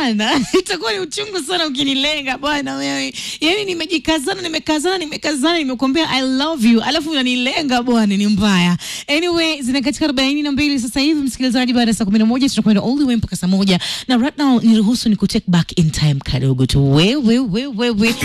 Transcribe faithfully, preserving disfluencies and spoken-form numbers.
bwana. Itakuwa ni uchungu sana ukinilenga bwana wewe. Yaani nimejikazana, nimekazana, nimekazana, nimekuambia I love you. Alafu unanilenga bwana, ni mbaya. Anyway, zinakatika arobaini na mbili sasa hivi msikilizaji, baada ya saa kumi na moja tutakwenda all the way mpaka saa moja. Na right now niruhusu ni ku take back in time kidogo tu. Wewe wewe wewe